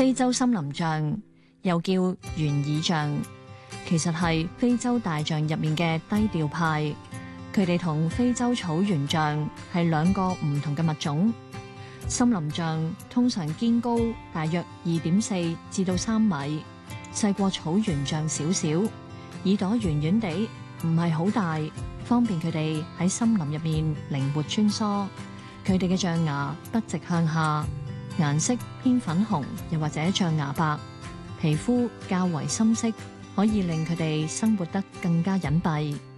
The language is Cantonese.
非洲森林象又叫懸耳象，其實係非洲大象入面嘅低調派。佢哋同非洲草原象係兩個唔同嘅物種。森林象通常肩高大約2.4至到3米，細過草原象少少，耳朵圓圓地，唔係好大，方便佢哋喺森林入面靈活穿梭。佢哋嘅象牙不直向下，顏色偏粉紅，又或者象牙白，皮膚較為深色，可以令佢哋生活得更加隱蔽。